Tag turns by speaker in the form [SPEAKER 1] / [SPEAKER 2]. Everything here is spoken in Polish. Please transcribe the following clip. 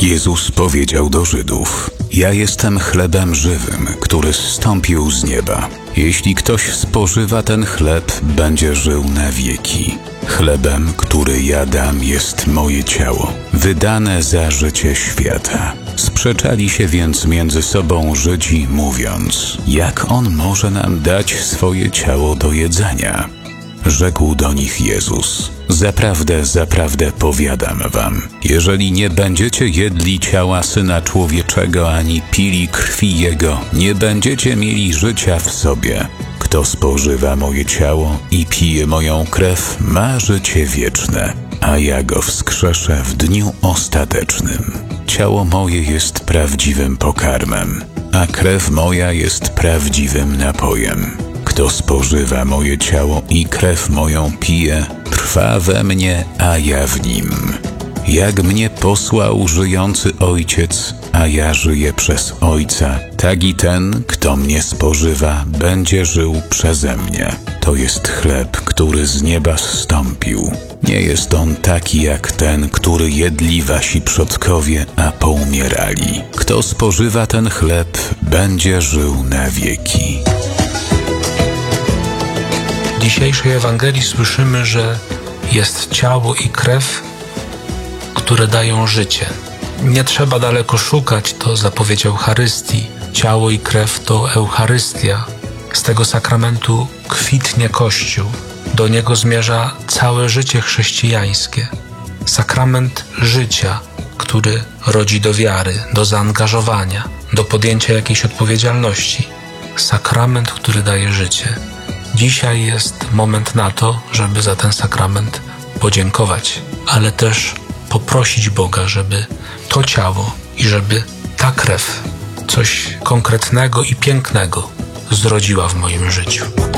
[SPEAKER 1] Jezus powiedział do Żydów: ja jestem chlebem żywym, który zstąpił z nieba. Jeśli ktoś spożywa ten chleb, będzie żył na wieki. Chlebem, który ja dam, jest moje ciało, wydane za życie świata. Sprzeczali się więc między sobą Żydzi, mówiąc: jak on może nam dać swoje ciało do jedzenia? Rzekł do nich Jezus: zaprawdę, zaprawdę powiadam wam, jeżeli nie będziecie jedli ciała Syna Człowieczego ani pili krwi Jego, nie będziecie mieli życia w sobie. Kto spożywa moje ciało i pije moją krew, ma życie wieczne, a ja go wskrzeszę w dniu ostatecznym. Ciało moje jest prawdziwym pokarmem, a krew moja jest prawdziwym napojem. Kto spożywa moje ciało i krew moją pije, trwa we mnie, a ja w nim. Jak mnie posłał żyjący Ojciec, a ja żyję przez Ojca, tak i ten, kto mnie spożywa, będzie żył przeze mnie. To jest chleb, który z nieba zstąpił. Nie jest on taki jak ten, który jedli wasi przodkowie, a poumierali. Kto spożywa ten chleb, będzie żył na wieki.
[SPEAKER 2] W dzisiejszej Ewangelii słyszymy, że jest ciało i krew, które dają życie. Nie trzeba daleko szukać, to zapowiedź Eucharystii. Ciało i krew to Eucharystia. Z tego sakramentu kwitnie Kościół. Do niego zmierza całe życie chrześcijańskie. Sakrament życia, który rodzi do wiary, do zaangażowania, do podjęcia jakiejś odpowiedzialności. Sakrament, który daje życie. Dzisiaj jest moment na to, żeby za ten sakrament podziękować, ale też poprosić Boga, żeby to ciało i żeby ta krew coś konkretnego i pięknego zrodziła w moim życiu.